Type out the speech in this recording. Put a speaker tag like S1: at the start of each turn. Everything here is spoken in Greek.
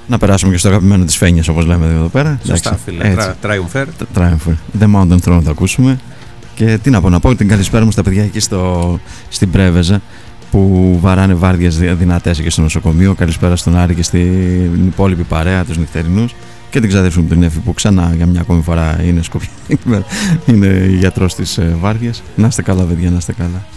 S1: Να περάσουμε και στο αγαπημένο της Φένιας, όπως λέμε εδώ πέρα.
S2: Σωστά, φίλε.
S1: Triumpher. The Mountain Throne θα ακούσουμε. Και τι να πω την καλησπέρα μου στα παιδιά εκεί στην Πρέβεζα που βαράνε βάρδιες δυνατές εκεί στο νοσοκομείο. Καλησπέρα στον Άρη και στην υπόλοιπη παρέα, τους νυχτερινούς. Και την ξαδέρφη μου την Εύη που ξανά για μια ακόμη φορά είναι γιατρός της βάρδιας. Να είστε καλά, παιδιά, να είστε καλά.